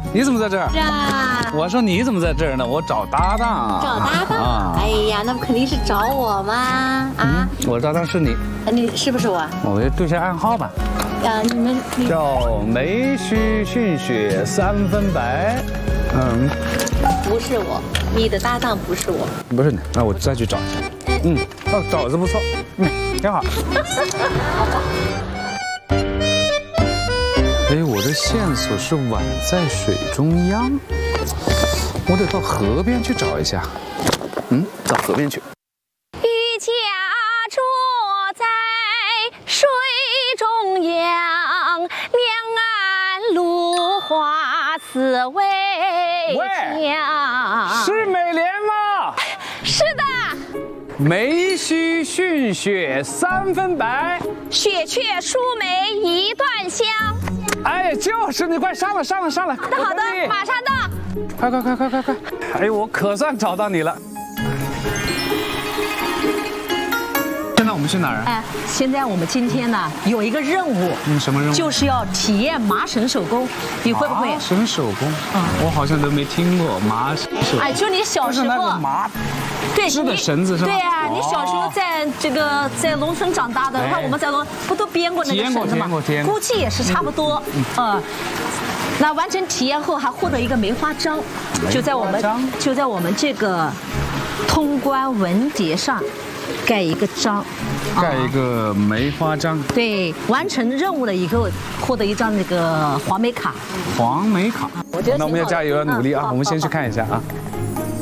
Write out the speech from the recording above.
你怎么在这儿？ 是啊。 我说你怎么在这儿呢？我找搭档。 找搭档？啊、哎呀，那不肯定是找我吗？啊， 我搭档是你。 你是不是我？ 我就对下暗号吧。 你们叫梅须逊雪3分白。 不是我，你的搭档不是我。 不是你，那我再去找一下。找的不错，挺好。 好吧。 哎，我的线索是碗在水中央，我得到河边去找一下。到河边去。 渔家住在水中央，两岸芦花似苇江。 是美莲吗？ 是的。 梅须逊雪3分白， 雪却输梅一段香。 哎，就是你，快上来！ 好的，马上到。 快！哎呦，我可算找到你了。现在我们去哪儿啊？ 哎，现在我们今天呢有一个任务， 什么任务？ 就是要体验麻绳手工，你会不会？ 麻绳手工？我好像都没听过麻绳手工。 哎，就你小时候。 就是那个麻。 对， 织的绳子是吧？ 对啊，你小时候在农村长大的，看我们在不都编过那个绳子吗？估计也是差不多。那完成体验后还获得一个梅花章，就在我们这个通关文牒上盖一个章。 盖一个梅花章。 对，完成任务了以后获得一张那个黄梅卡。 黄梅卡。那我们要加油，要努力啊！我们先去看一下啊。